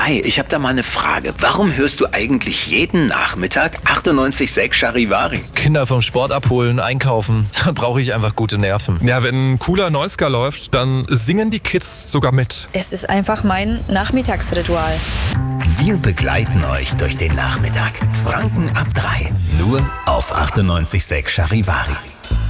Hi, ich habe da mal eine Frage. Warum hörst du eigentlich jeden Nachmittag 98,6 Charivari? Kinder vom Sport abholen, einkaufen, da brauche ich einfach gute Nerven. Ja, wenn ein cooler Neuska läuft, dann singen die Kids sogar mit. Es ist einfach mein Nachmittagsritual. Wir begleiten euch durch den Nachmittag. Franken ab 3. Nur auf 98,6 Charivari.